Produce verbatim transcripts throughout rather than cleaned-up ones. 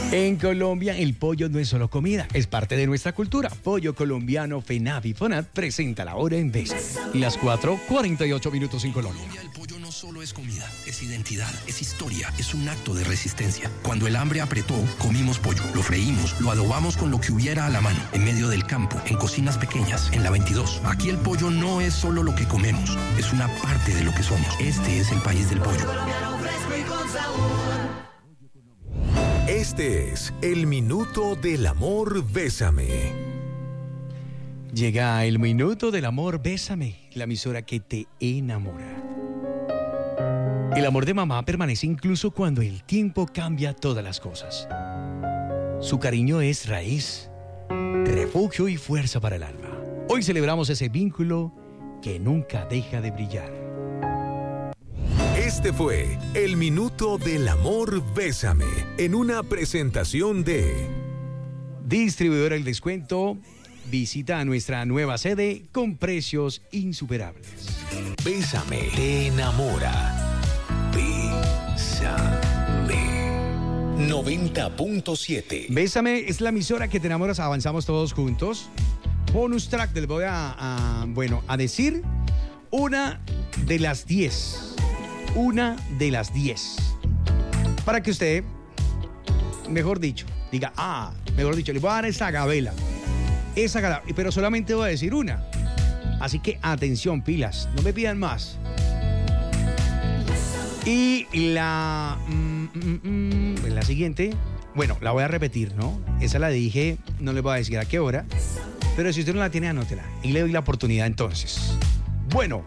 En Colombia, el pollo no es solo comida, es parte de nuestra cultura. Pollo colombiano FENAVI FONAT presenta la hora en Bésame. Las cuatro, cuarenta y ocho minutos en Colombia. En Colombia, el pollo no solo es comida, es identidad, es historia, es un acto de resistencia. Cuando el hambre apretó, comimos pollo, lo freímos, lo adobamos con lo que hubiera a la mano, en medio del campo, en cocinas pequeñas, en la veintidós. Aquí el pollo no es solo lo que comemos, es una parte de lo que somos. Este es el país del pollo. Este es el Minuto del Amor Bésame. Llega el Minuto del Amor Bésame, la emisora que te enamora. El amor de mamá permanece incluso cuando el tiempo cambia todas las cosas. Su cariño es raíz, refugio y fuerza para el alma. Hoy celebramos ese vínculo que nunca deja de brillar. Este fue el Minuto del Amor Bésame, en una presentación de Distribuidora El Descuento. Visita nuestra nueva sede con precios insuperables. Bésame te enamora. Bésame. noventa punto siete. Bésame es la emisora que te enamoras. Avanzamos todos juntos. Bonus track, les voy a, a bueno, a decir una de las diez. Una de las diez. Para que usted, mejor dicho, diga, ah, mejor dicho, le voy a dar esa gabela. Esa gabela, pero solamente voy a decir una. Así que atención, pilas, no me pidan más. Y la, mm, mm, mm, la siguiente, bueno, la voy a repetir, ¿no? Esa la dije, no le voy a decir a qué hora. Pero si usted no la tiene, anótela. Y le doy la oportunidad entonces. Bueno,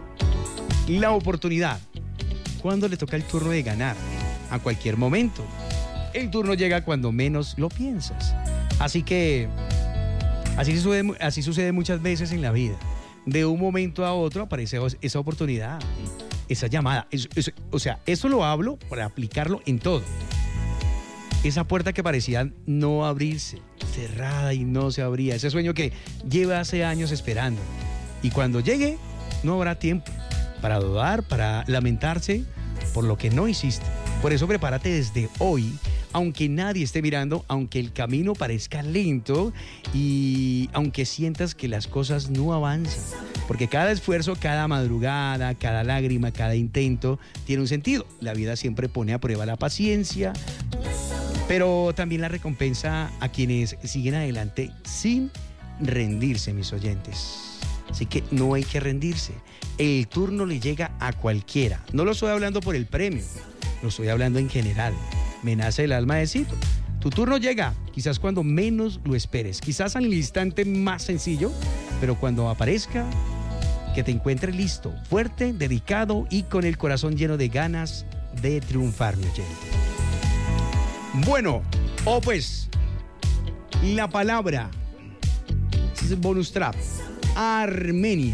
la oportunidad. Cuando le toca el turno de ganar, a cualquier momento. El turno llega cuando menos lo piensas. Así que, así sucede, así sucede muchas veces en la vida. De un momento a otro aparece esa oportunidad, esa llamada. Es, es, o sea, eso lo hablo para aplicarlo en todo. Esa puerta que parecía no abrirse, cerrada y no se abría. Ese sueño que lleva hace años esperando. Y cuando llegue, no habrá tiempo para dudar, para lamentarse por lo que no hiciste. Por eso prepárate desde hoy, aunque nadie esté mirando, aunque el camino parezca lento y aunque sientas que las cosas no avanzan. Porque cada esfuerzo, cada madrugada, cada lágrima, cada intento tiene un sentido. La vida siempre pone a prueba la paciencia, pero también la recompensa a quienes siguen adelante sin rendirse, mis oyentes. Así que no hay que rendirse. El turno le llega a cualquiera. No lo estoy hablando por el premio, lo estoy hablando en general. Me nace el alma decirlo. Tu turno llega, quizás cuando menos lo esperes, quizás al instante más sencillo, pero cuando aparezca, que te encuentres listo, fuerte, dedicado y con el corazón lleno de ganas de triunfar, mi oyente. Bueno, o oh pues, la palabra, este es el bonus trap. Armenia.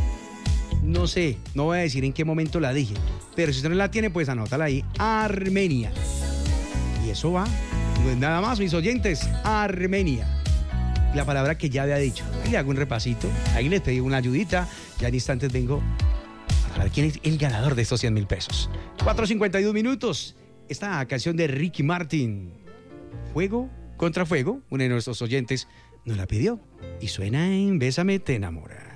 No sé, no voy a decir en qué momento la dije, pero si usted no la tiene, pues anótala ahí. Armenia. Y eso va. No es nada más, mis oyentes. Armenia. La palabra que ya había dicho. Ahí le hago un repasito. Ahí les pedí una ayudita. Ya en instantes vengo a ver quién es el ganador de estos cien mil pesos. cuatro cincuenta y dos minutos. Esta canción de Ricky Martin. Fuego contra fuego. Uno de nuestros oyentes nos la pidió y suena en Bésame te enamora.